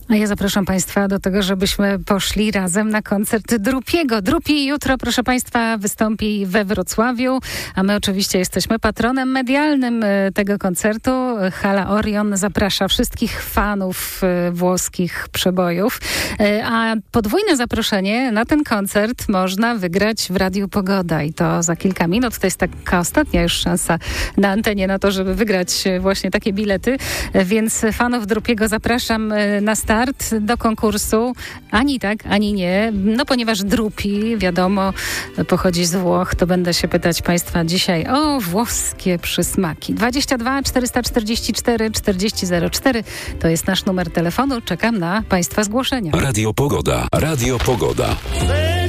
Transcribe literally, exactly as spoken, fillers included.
A ja zapraszam Państwa do tego, żebyśmy poszli razem na koncert Drupiego. Drupi jutro, proszę Państwa, wystąpi we Wrocławiu, a my oczywiście jesteśmy patronem medialnym tego koncertu. Hala Orion zaprasza wszystkich fanów włoskich przebojów, a podwójne zaproszenie na ten koncert można wygrać w Radiu Pogoda i to za kilka minut. To jest taka ostatnia już szansa na antenie na to, żeby wygrać właśnie takie bilety, więc fanów Drupiego zapraszam na start do konkursu. Ani tak, ani nie. No ponieważ Drupi, wiadomo, pochodzi z Włoch, to będę się pytać Państwa dzisiaj o włoskie przysmaki. dwadzieścia dwa czterysta czterdzieści cztery czterdzieści zero cztery to jest nasz numer telefonu. Czekam na Państwa zgłoszenia. Radio Pogoda. Radio Pogoda.